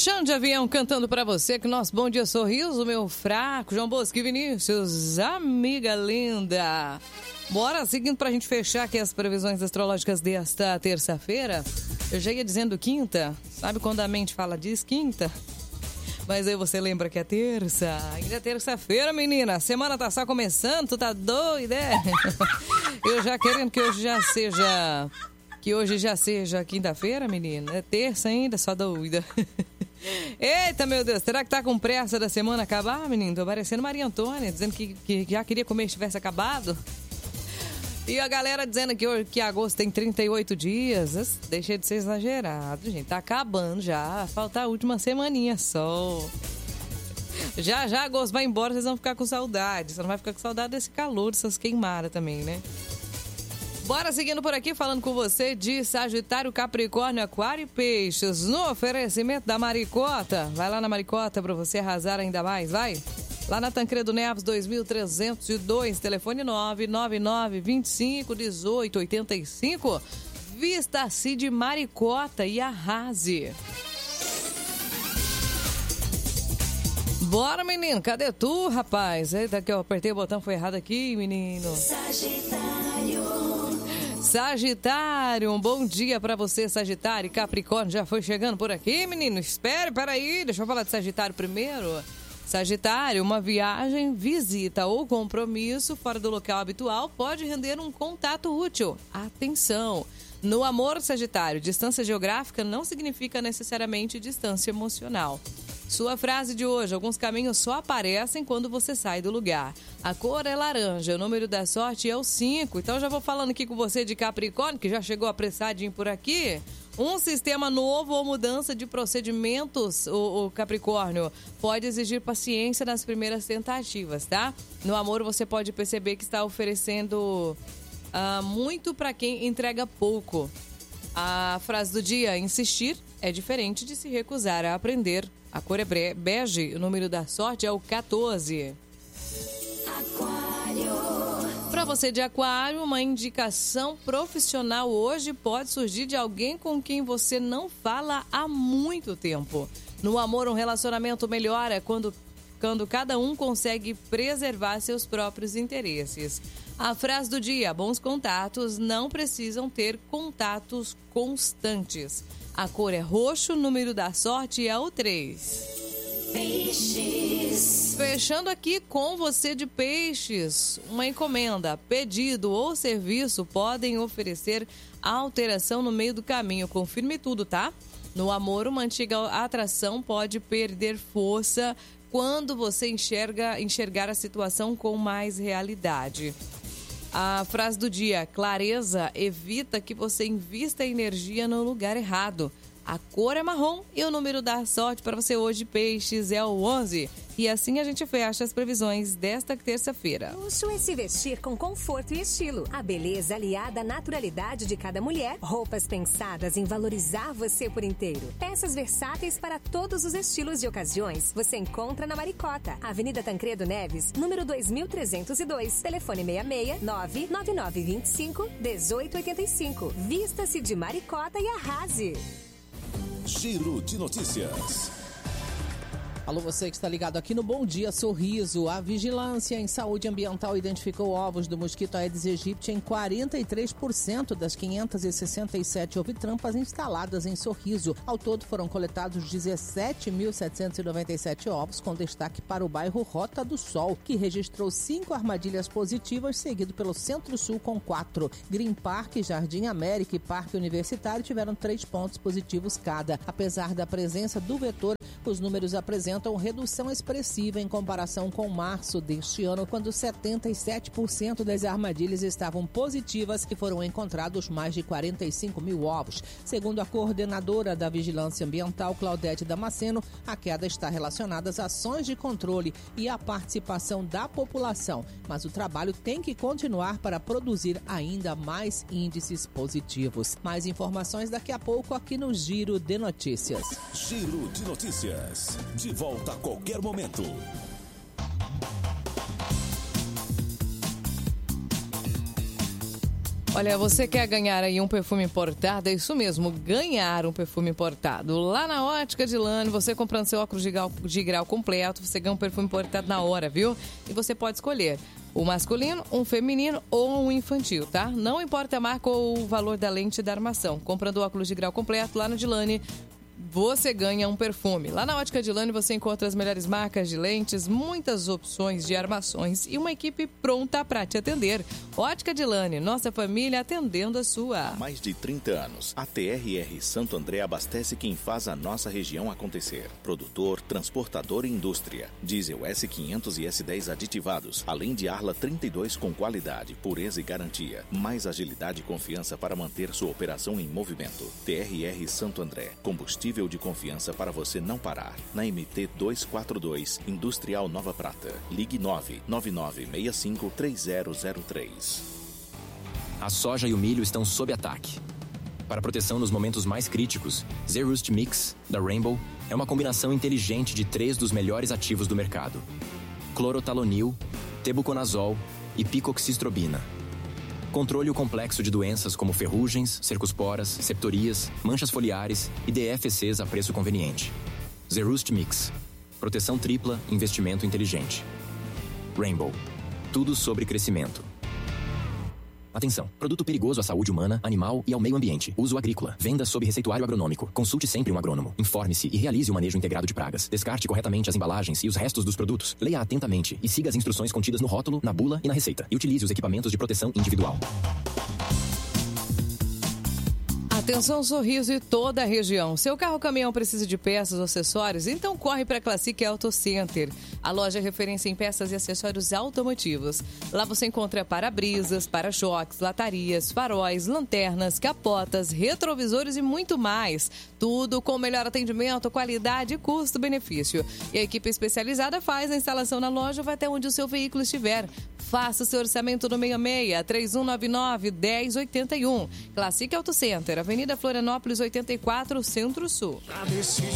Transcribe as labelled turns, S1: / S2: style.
S1: Xande Avião cantando pra você que nosso bom dia sorriso, meu fraco, João Bosco e Vinícius, amiga linda. Bora, seguindo pra gente fechar aqui as previsões astrológicas desta terça-feira. Eu já ia dizendo quinta, sabe quando a mente fala diz quinta? Mas aí você lembra que é terça, ainda é terça-feira, menina. A semana tá só começando, tu tá doida, é? Eu já querendo que hoje já seja quinta-feira, menina. É terça ainda, só doida. Eita, meu Deus, será que tá com pressa da semana acabar, menino? Tô parecendo Maria Antônia, dizendo que já queria comer se tivesse acabado. E a galera dizendo que agosto tem 38 dias. Deixa de ser exagerado, gente. Tá acabando já. Falta a última semaninha só. Já agosto vai embora, vocês vão ficar com saudade. Você não vai ficar com saudade desse calor, dessas queimadas também, né? Bora seguindo por aqui, falando com você de Sagitário, Capricórnio, Aquário e Peixes. No oferecimento da Maricota. Vai lá na Maricota pra você arrasar ainda mais, vai. Lá na Tancredo Neves, 2302, telefone 999-25-1885. Vista-se de Maricota e arrase. Bora, menino, cadê tu, rapaz? Eita, que eu apertei o botão, foi errado aqui, menino. Sagitário, um bom dia pra você, Sagitário. Capricórnio já foi chegando por aqui, menino? Espere, peraí, deixa eu falar de Sagitário primeiro. Sagitário, uma viagem, visita ou compromisso fora do local habitual pode render um contato útil. Atenção! No amor, Sagitário, distância geográfica não significa necessariamente distância emocional. Sua frase de hoje: alguns caminhos só aparecem quando você sai do lugar. A cor é laranja, o número da sorte é o 5. Então já vou falando aqui com você de Capricórnio, que já chegou apressadinho por aqui. Um sistema novo ou mudança de procedimentos, o Capricórnio, pode exigir paciência nas primeiras tentativas, tá? No amor você pode perceber que está oferecendo muito para quem entrega pouco. A frase do dia: insistir é diferente de se recusar a aprender. A cor é bege, o número da sorte é o 14. Para você de Aquário, uma indicação profissional hoje pode surgir de alguém com quem você não fala há muito tempo. No amor, um relacionamento melhora quando cada um consegue preservar seus próprios interesses. A frase do dia: bons contatos não precisam ter contatos constantes. A cor é roxo, o número da sorte é o 3. Peixes. Fechando aqui com você de Peixes, uma encomenda, pedido ou serviço podem oferecer alteração no meio do caminho. Confirme tudo, tá? No amor, uma antiga atração pode perder força quando você enxergar a situação com mais realidade. A frase do dia: clareza evita que você invista energia no lugar errado. A cor é marrom e o número da sorte para você hoje, Peixes, é o 11. E assim a gente fecha as previsões desta terça-feira.
S2: Luxo é se vestir com conforto e estilo. A beleza aliada à naturalidade de cada mulher. Roupas pensadas em valorizar você por inteiro. Peças versáteis para todos os estilos e ocasiões. Você encontra na Maricota, Avenida Tancredo Neves, número 2302. Telefone 66-99925-1885. Vista-se de Maricota e arrase.
S3: Giro de notícias.
S4: Alô, você que está ligado aqui no Bom Dia Sorriso. A Vigilância em Saúde Ambiental identificou ovos do mosquito Aedes aegypti em 43% das 567 ovitrampas instaladas em Sorriso. Ao todo foram coletados 17.797 ovos, com destaque para o bairro Rota do Sol, que registrou 5 armadilhas positivas, seguido pelo Centro-Sul com 4. Green Park, Jardim América e Parque Universitário tiveram 3 pontos positivos cada. Apesar da presença do vetor, os números apresentam redução expressiva em comparação com março deste ano, quando 77% das armadilhas estavam positivas e foram encontrados mais de 45 mil ovos. Segundo a coordenadora da Vigilância Ambiental, Claudete Damasceno, a queda está relacionada às ações de controle e à participação da população, mas o trabalho tem que continuar para produzir ainda mais índices positivos. Mais informações daqui a pouco aqui no Giro de Notícias.
S3: Giro de Notícias. De volta a qualquer momento.
S1: Olha, você quer ganhar aí um perfume importado? É isso mesmo, ganhar um perfume importado. Lá na Ótica Dilane, você comprando seu óculos de grau completo, você ganha um perfume importado na hora, viu? E você pode escolher o masculino, um feminino ou um infantil, tá? Não importa a marca ou o valor da lente da armação. Comprando o óculos de grau completo lá no Dilane, você ganha um perfume. Lá na Ótica Dilane você encontra as melhores marcas de lentes, muitas opções de armações e uma equipe pronta para te atender. Ótica Dilane, nossa família atendendo a sua.
S3: Há mais de 30 anos, a TRR Santo André abastece quem faz a nossa região acontecer. Produtor, transportador e indústria. Diesel S500 e S10 aditivados, além de Arla 32 com qualidade, pureza e garantia. Mais agilidade e confiança para manter sua operação em movimento. TRR Santo André, combustível de confiança para você não parar. Na MT 242, Industrial Nova Prata. Ligue 999653003.
S5: A soja e o milho estão sob ataque. Para proteção nos momentos mais críticos, Zerust Mix, da Rainbow, é uma combinação inteligente de 3 dos melhores ativos do mercado: clorotalonil, tebuconazol e picoxistrobina. Controle o complexo de doenças como ferrugens, cercosporas, septorias, manchas foliares e DFCs a preço conveniente. Zerust Mix. Proteção tripla, investimento inteligente. Rainbow. Tudo sobre crescimento. Atenção! Produto perigoso à saúde humana, animal e ao meio ambiente. Uso agrícola. Venda sob receituário agronômico. Consulte sempre um agrônomo. Informe-se e realize o manejo integrado de pragas. Descarte corretamente as embalagens e os restos dos produtos. Leia atentamente e siga as instruções contidas no rótulo, na bula e na receita. E utilize os equipamentos de proteção individual.
S1: Atenção Sorriso e toda a região. Seu carro ou caminhão precisa de peças ou acessórios? Então corre para a Classic Auto Center. A loja é referência em peças e acessórios automotivos. Lá você encontra para-brisas, para-choques, latarias, faróis, lanternas, capotas, retrovisores e muito mais. Tudo com o melhor atendimento, qualidade e custo-benefício. E a equipe especializada faz a instalação na loja ou vai até onde o seu veículo estiver. Faça o seu orçamento no 66-3199-1081. Classic Auto Center, Avenida Florianópolis 84, Centro-Sul.